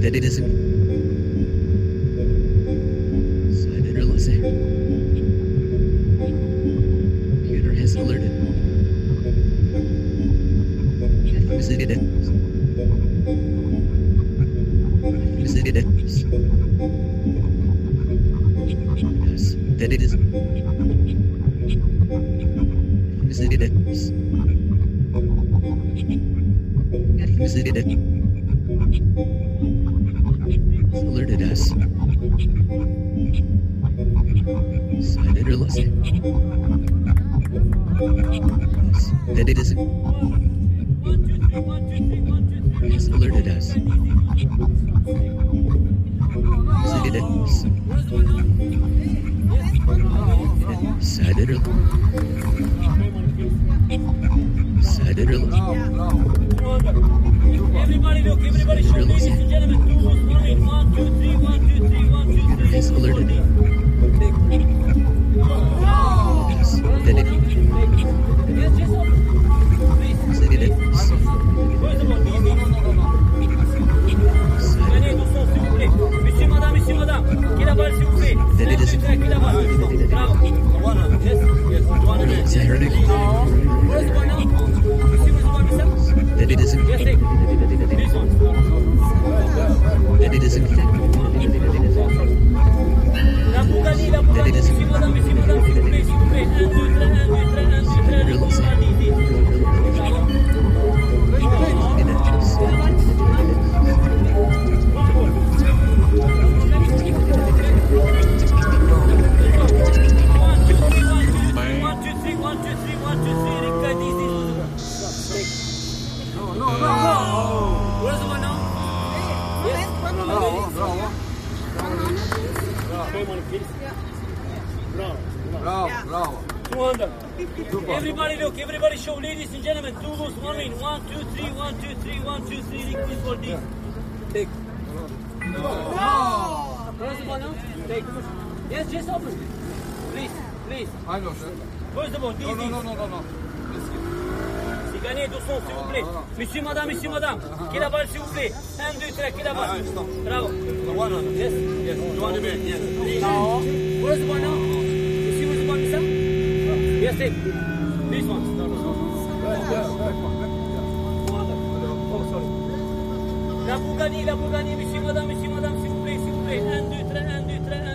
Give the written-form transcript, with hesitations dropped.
that it isn't. So I did realize it. Computer has alerted. Visited it. Visited it. Yes, that it isn't. Visited it. Visited it. Alerted us. So I did realize it. Yes, that it isn't. Has alerted us. Visited us. So I did realize. So I did realize. Everybody look, everybody show, ladies and gentlemen, 2 moves running, 1, 2, 3, 1, 2, 3, 1, 2, 3. Has alerted. Yes, that it. Yes, yes, please. Visited it. Where's the ball? Gagnez du son, s'il vous plaît. Monsieur, madame, qui la balle, s'il vous plaît. 1, 2, 3, qui la balle. Bravo. Yes, yes. Is that hurting? Where's the ball now? Monsieur, where's the ball, mister? That it isn't. Yes, take. This one. That it isn't. La Bougani, monsieur, madame, s'il vous plaît, s'il vous plaît. 1, 2, 3, 1, 2, 3, 1, 2, 3, 1, 2, 3, Where's the one now? Yes. Bravo. 200. Everybody look, everybody show, ladies and gentlemen, 2 moves running, 1, 2, 3, 1, 2, 3, 1, 2, 3, liquid for this. Take. Where's the ball now? Take. Yes, just open. Please. I know, sir. Where's the ball? No. C'est gagné, 200, s'il vous plaît. Monsieur, madame, qui la balle, s'il vous plaît. 1, 2, 3, qui la balle. Bravo. Yes. Where's the ball now? You see where's the ball, mister? Yes, take. This one. Oh, sorry. La Bougani, monsieur, madame, s'il vous plaît. 1, 2, 3, 1, 2, 3,